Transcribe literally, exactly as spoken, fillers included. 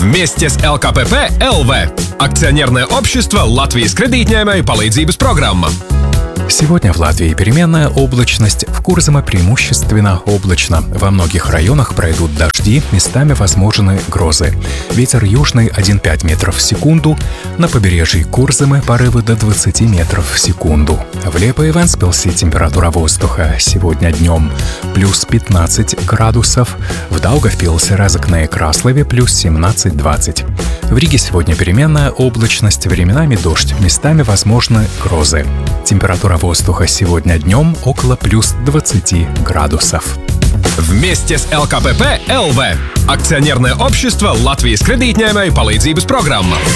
Вместе с эл ка пэ пэ эл ви. Акционерное общество Латвijas кредитņēmēju palīdzības программа. Сегодня в Латвии переменная облачность, в Курзаме преимущественно облачно. Во многих районах пройдут дожди, местами возможны грозы. Ветер южный один и пять метров в секунду. На побережье Курзамы порывы до двадцати метров в секунду. В Лепе и Вентспилсе температура воздуха сегодня днем плюс пятнадцать градусов. В Даугавпилсе, Разокне и Краслове плюс семнадцать-двадцать. В Риге сегодня переменная облачность, временами дождь, местами возможны грозы. Температура воздуха сегодня днем около плюс двадцати градусов. Вместе с эл ка пэ пэ эл ви. Акционерное общество Латвijas кредитņēmēju palīdzības программа.